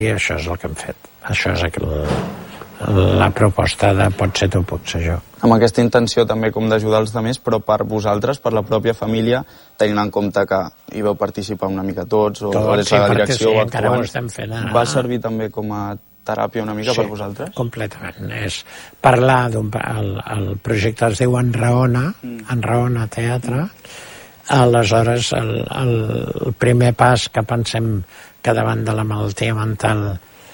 I això és el que hem fet. Això és la proposta de pot ser tu, pot ser jo. Amb aquesta intenció també com d'ajudar els altres, però per vosaltres, per la pròpia família, tenint en compte que hi veu participar una mica tots, o tots, sí, la direcció, sí, encara ho estem fent ara. Va servir també com a teràpia una mica per vosaltres? Sí, completament. És parlar el projecte es diu Enraona Teatre. Aleshores, el primer pas que pensem que davant de la malaltia mental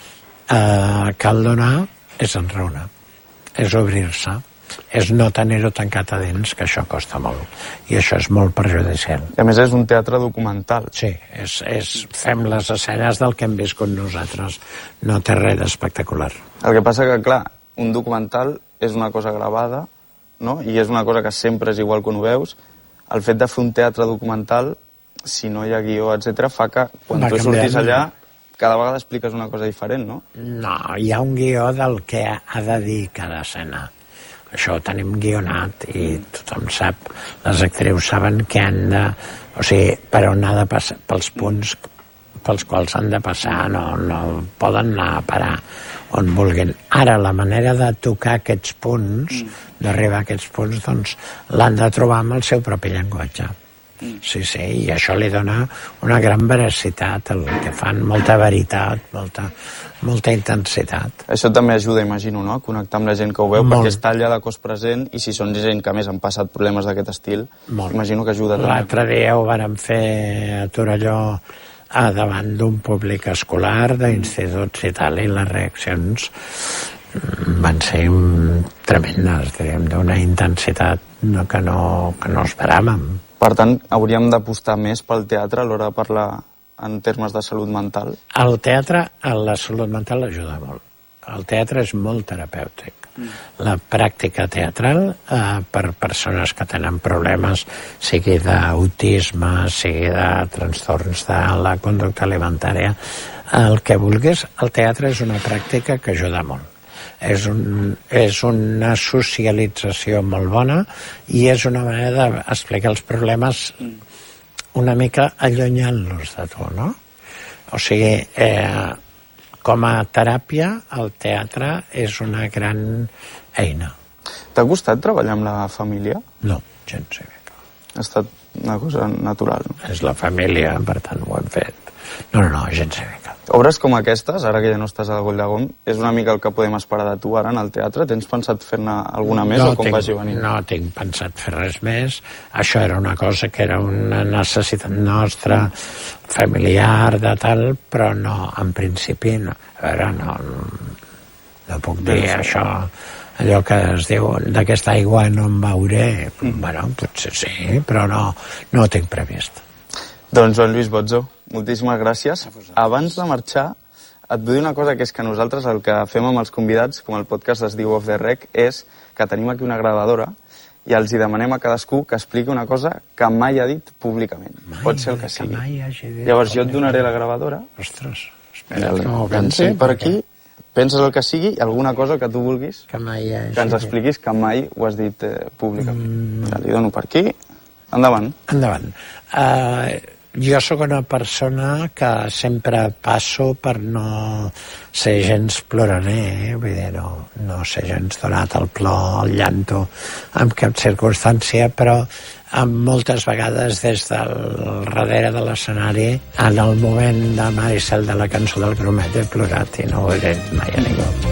cal donar és enraonar, és obrir-se, és no tenir-ho tancat a dins, que això costa molt, i això és molt perjudicial. I a més és un teatre documental. Sí, fem les escenes del que hem viscut nosaltres, no té res d'espectacular. El que passa que, clar, un documental és una cosa gravada, no? I és una cosa que sempre és igual quan ho veus. El fet de fer un teatre documental, si no hi ha guió, etc., fa que quan tu sortis allà cada vegada expliques una cosa diferent, no? No, hi ha un guió del que ha de dir cada escena. Això ho tenim guionat i tothom sap, les actrius saben que han de... O sigui, per on ha de passar, pels punts pels quals han de passar, no poden anar a parar on vulguin. Ara, la manera de tocar aquests punts, d'arribar a aquests punts, doncs l'han de trobar amb el seu propi llenguatge. Sí, i això li dona una gran veracitat, el que fan, molta veritat, molta intensitat. Això també ajuda, imagino, no?, a connectar amb la gent que ho veu, perquè està allà de cos present, i si són gent que, a més, han passat problemes d'aquest estil, imagino que ajuda també. L'altre dia ho vàrem fer a Torelló davant d'un públic escolar, d'instituts i tal, i les reaccions van ser tremendes, diríem, d'una intensitat que no esperàvem. Per tant, hauríem d'apostar més pel teatre a l'hora de parlar en termes de salut mental? El teatre, a la salut mental, ajuda molt. El teatre és molt terapèutic. La pràctica teatral, per persones que tenen problemes, sigui d'autisme, sigui de trastorns de la conducta alimentària, el que vulguis, el teatre és una pràctica que ajuda molt. És una socialització molt bona i és una manera d'explicar els problemes una mica allunyant-los de tu, no? O sigui, com a teràpia, el teatre és una gran eina. T'ha costat treballar amb la família? No, gens. Ha estat una cosa natural. És la família, per tant, ho hem fet. No, gens mica. Obres com aquestes, ara que ja no estàs al Goll de Gom, és una mica el que podem esperar de tu ara en el teatre? Tens pensat fer-ne alguna més o com vagi venint? No tinc pensat fer res més. Això era una cosa que era una necessitat nostra, familiar, de tal, però no, en principi, no. A veure, no puc dir això, allò que es diu, d'aquesta aigua no em veuré. Bueno, potser sí, però no ho tinc previst. Doncs Joan Lluís Bozzo, moltíssimes gràcies. Abans de marxar, et vull dir una cosa, que és que nosaltres el que fem amb els convidats, com el podcast es diu Off the Rec, és que tenim aquí una gravadora i els hi demanem a cadascú que expliqui una cosa que mai ha dit públicament. Pot ser el que sigui. Llavors jo et donaré la gravadora. Ostres, espera, pensi per aquí, penses el que sigui i alguna cosa que tu vulguis que ens expliquis que mai ho has dit públicament. Li dono per aquí. Endavant. Jo sóc una persona que sempre passo per no ser gens ploraner, vull dir, no ser gens donat al plor, al llanto, en cap circumstància, però moltes vegades des del darrere de l'escenari, en el moment de Maricel de la cançó del Gromet, he plorat i no ho he dit mai a ningú.